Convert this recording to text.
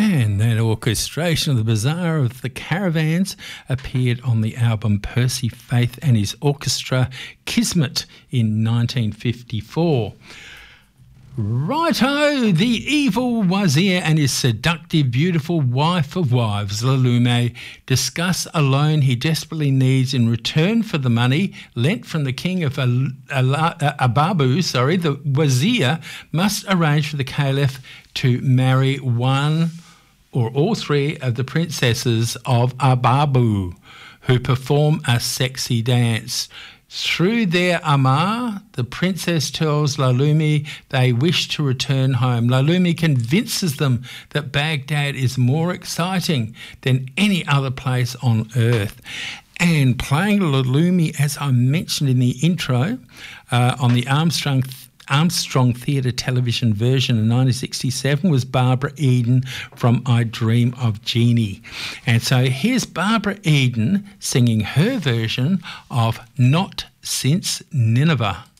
And that orchestration of the Bazaar of the Caravans appeared on the album Percy Faith and his Orchestra, Kismet, in 1954. Righto, the evil Wazir and his seductive, beautiful wife of wives, Lalume, discuss a loan he desperately needs in return for the money lent from the king of Ababu. The Wazir must arrange for the caliph to marry one or all three of the princesses of Ababu, who perform a sexy dance. Through their Amar, the princess tells Lalume they wish to return home. Lalume convinces them that Baghdad is more exciting than any other place on earth. And playing Lalume, as I mentioned in the intro, on the Armstrong Theatre television version in 1967 was Barbara Eden from I Dream of Jeannie. And so here's Barbara Eden singing her version of Not Since Nineveh.